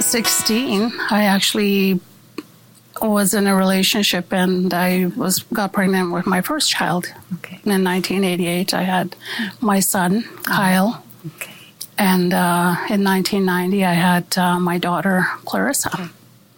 16, I actually was in a relationship, and I got pregnant with my first child. Okay. In 1988, I had my son, Kyle. Okay. And in 1990, I had my daughter, Clarissa. Okay.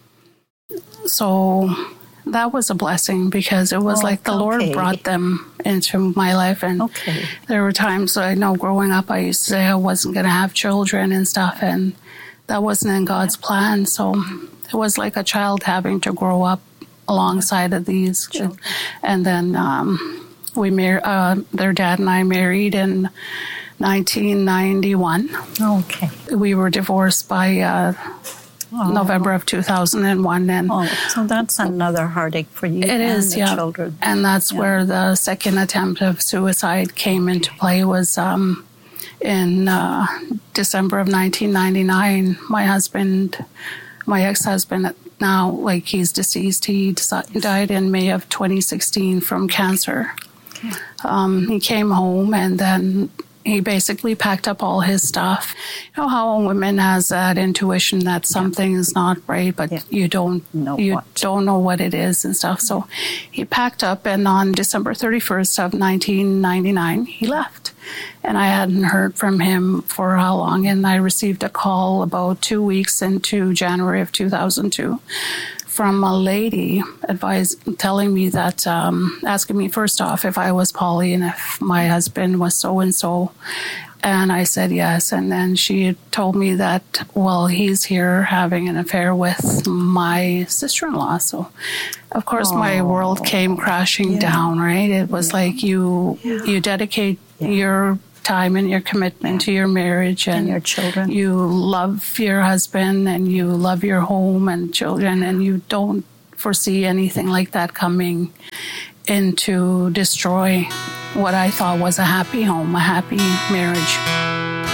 So that was a blessing, because it was like the Lord brought them into my life. And there were times, I know growing up, I used to say I wasn't going to have children and stuff, and that wasn't in God's plan. So it was like a child having to grow up alongside of these children. And then their dad and I married in 1991. Okay. We were divorced by November of 2001. And so that's another heartache for you. It is, yeah. Children. And that's where the second attempt of suicide came into play, was in December of 1999. My ex-husband, now, like, he's deceased. He died in May of 2016 from cancer. Okay. He came home, and then he basically packed up all his stuff. You know how a woman has that intuition that something is not right, but you don't know what it is and stuff. So he packed up, and on December 31st of 1999, he left. And I hadn't heard from him for how long, and I received a call about 2 weeks into January of 2002 from a lady telling me that, asking me first off if I was Polly and if my husband was so-and-so. And I said yes. And then she told me that, well, he's here having an affair with my sister-in-law. So, of course, my world came crashing down, right? It was like you dedicate your time and your commitment to your marriage and your children. You love your husband and you love your home and children, and you don't foresee anything like that coming in to destroy what I thought was a happy home, a happy marriage.